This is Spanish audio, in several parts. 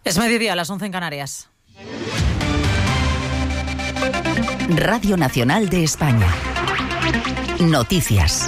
Es mediodía, a las 11 en Canarias. Radio Nacional de España. Noticias.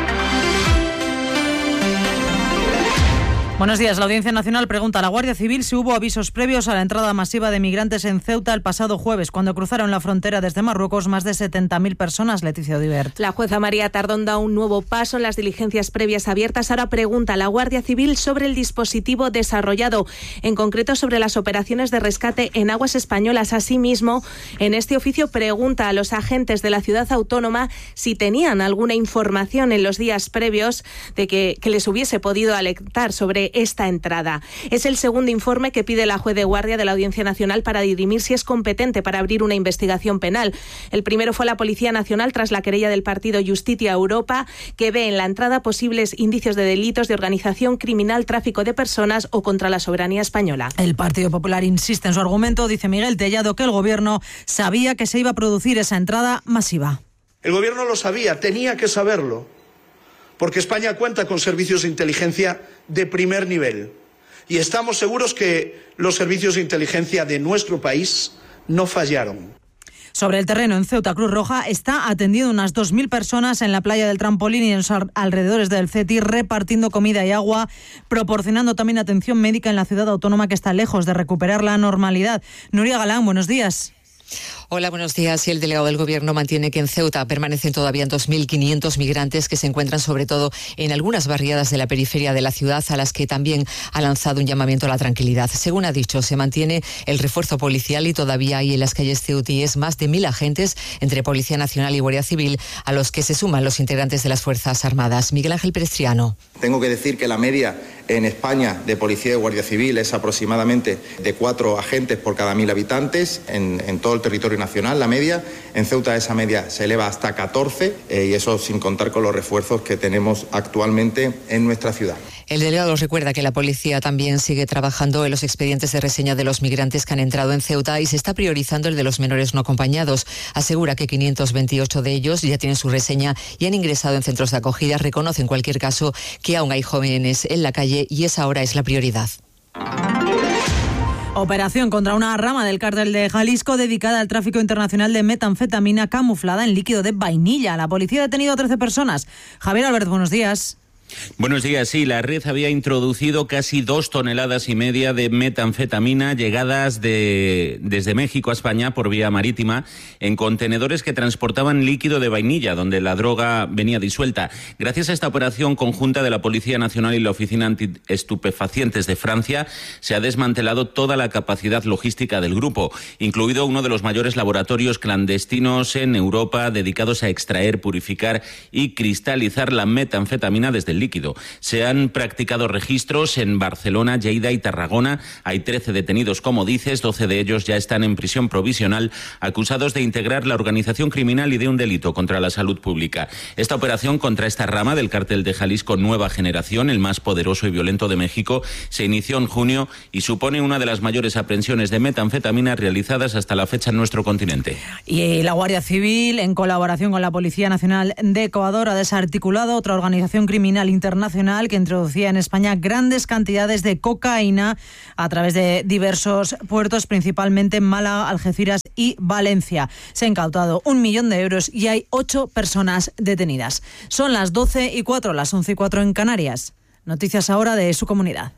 Buenos días. La Audiencia Nacional pregunta a la Guardia Civil si hubo avisos previos a la entrada masiva de migrantes en Ceuta el pasado jueves, cuando cruzaron la frontera desde Marruecos más de 70.000 personas. Leticia Odibert. La jueza María Tardón da un nuevo paso en las diligencias previas abiertas. Ahora pregunta a la Guardia Civil sobre el dispositivo desarrollado, en concreto sobre las operaciones de rescate en aguas españolas. Asimismo, en este oficio pregunta a los agentes de la ciudad autónoma si tenían alguna información en los días previos de que les hubiese podido alertar sobre esta entrada. Es el segundo informe que pide la juez de guardia de la Audiencia Nacional para dirimir si es competente para abrir una investigación penal. El primero fue la Policía Nacional tras la querella del partido Justitia Europa, que ve en la entrada posibles indicios de delitos de organización criminal, tráfico de personas o contra la soberanía española. El Partido Popular insiste en su argumento. Dice Miguel Tellado que el Gobierno sabía que se iba a producir esa entrada masiva. El Gobierno lo sabía, tenía que saberlo, porque España cuenta con servicios de inteligencia de primer nivel y estamos seguros que los servicios de inteligencia de nuestro país no fallaron. Sobre el terreno en Ceuta, Cruz Roja está atendiendo unas 2.000 personas en la playa del Trampolín y en los alrededores del CETI, repartiendo comida y agua, proporcionando también atención médica en la ciudad autónoma, que está lejos de recuperar la normalidad. Nuria Galán, buenos días. Hola, buenos días. Y el delegado del Gobierno mantiene que en Ceuta permanecen todavía 2.500 migrantes que se encuentran sobre todo en algunas barriadas de la periferia de la ciudad, a las que también ha lanzado un llamamiento a la tranquilidad. Según ha dicho, se mantiene el refuerzo policial y todavía hay en las calles ceutíes más de 1.000 agentes entre Policía Nacional y Guardia Civil, a los que se suman los integrantes de las Fuerzas Armadas. Miguel Ángel Perestriano. Tengo que decir que la media en España de Policía y Guardia Civil es aproximadamente de 4 agentes por cada 1.000 habitantes en todo el territorio nacional, la media. En Ceuta esa media se eleva hasta 14 y eso sin contar con los refuerzos que tenemos actualmente en nuestra ciudad. El delegado recuerda que la policía también sigue trabajando en los expedientes de reseña de los migrantes que han entrado en Ceuta y se está priorizando el de los menores no acompañados. Asegura que 528 de ellos ya tienen su reseña y han ingresado en centros de acogida. Reconoce en cualquier caso que aún hay jóvenes en la calle y esa ahora es la prioridad. Operación contra una rama del cártel de Jalisco dedicada al tráfico internacional de metanfetamina camuflada en líquido de vainilla. La policía ha detenido a 13 personas. Javier Albert, buenos días. Buenos días. Sí, la red había introducido casi 2,5 toneladas de metanfetamina llegadas desde México a España por vía marítima en contenedores que transportaban líquido de vainilla, donde la droga venía disuelta. Gracias a esta operación conjunta de la Policía Nacional y la Oficina Antiestupefacientes de Francia, se ha desmantelado toda la capacidad logística del grupo, incluido uno de los mayores laboratorios clandestinos en Europa dedicados a extraer, purificar y cristalizar la metanfetamina desde el líquido. Se han practicado registros en Barcelona, Lleida y Tarragona. Hay 13 detenidos, como dices, 12 de ellos ya están en prisión provisional, acusados de integrar la organización criminal y de un delito contra la salud pública. Esta operación contra esta rama del cártel de Jalisco Nueva Generación, el más poderoso y violento de México, se inició en junio y supone una de las mayores aprehensiones de metanfetamina realizadas hasta la fecha en nuestro continente. Y la Guardia Civil, en colaboración con la Policía Nacional de Ecuador, ha desarticulado otra organización criminal internacional que introducía en España grandes cantidades de cocaína a través de diversos puertos, principalmente en Málaga, Algeciras y Valencia. Se ha incautado 1 millón de euros y hay 8 personas detenidas. Son las 12:04, las 11:04 en Canarias. Noticias ahora de su comunidad.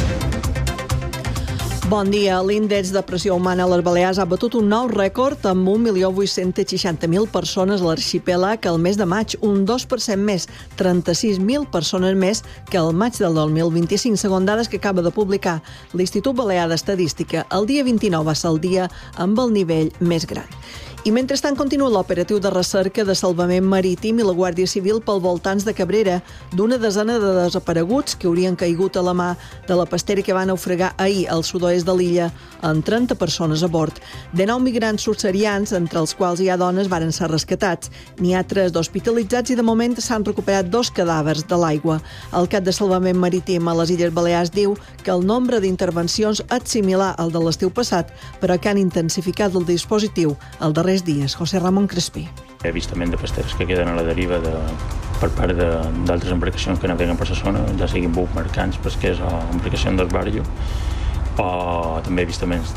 Bon dia. L'índex de pressió humana a les Balears ha batut un nou rècord amb 1.860.000 persones a l'arxipèlag el mes de maig, un 2% més, 36.000 persones més que el maig del 2025, segons dades que acaba de publicar l'Institut Balear d'Estadística. El dia 29 va ser el dia amb el nivell més gran. I mentrestant continua l'operatiu de recerca de salvament marítim i la Guàrdia Civil pel voltants de Cabrera d'una desena de desapareguts que haurien caigut a la mà de la pastera que va naufragar ahir al sud-oest de l'illa amb 30 persones a bord. De 9 migrants subsaharians, entre els quals hi ha dones, varen ser rescatats. N'hi ha 3 d'hospitalitzats i de moment s'han recuperat 2 cadàvers de l'aigua. El cap de salvament marítim a les Illes Balears diu que el nombre d'intervencions és similar al de l'estiu passat, però que han intensificat el dispositiu el darrers dies. José Ramón Crespí. Avistament de pasteres que queden a la deriva per part d'altres embarcacions que naveguen per la zona, ja siguin bucs, mercants, pesquers o embarcacions d'esbarjo, o també avistaments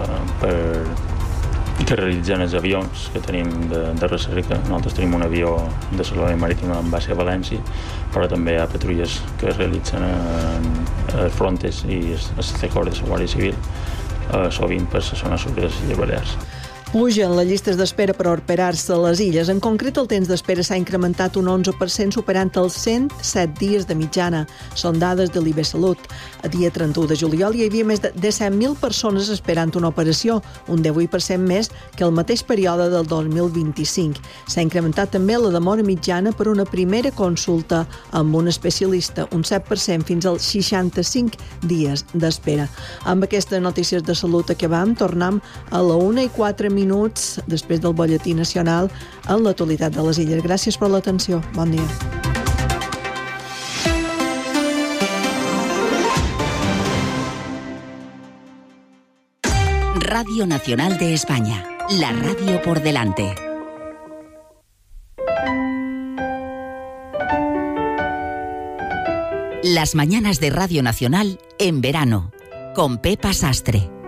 que realitzen els avions que tenim de recerca. Nosaltres tenim un avió de salvament marítim amb base a València, però també hi ha patrulles que es realitzen a Frontes i a CECOR de la Guàrdia Civil, sovint per la zona sud de les Illes Balears. Pugen les llistes d'espera per operar-se a les illes. En concret, el temps d'espera s'ha incrementat un 11%, superant els 107 dies de mitjana. Són dades de l'IBSalut. A dia 31 de juliol hi havia més de 17.000 persones esperant una operació, un 18% més que el mateix període del 2025. S'ha incrementat també la demora mitjana per una primera consulta amb un especialista, un 7% fins als 65 dies d'espera. Amb aquestes notícies de salut acabam. Tornem a la 1:04 després del Bolletí Nacional en l'actualitat de les illes. Gràcies per l'atenció. Bon dia. Radio Nacional de España. La radio por delante. Las mañanas de Radio Nacional en verano, con Pepa Sastre.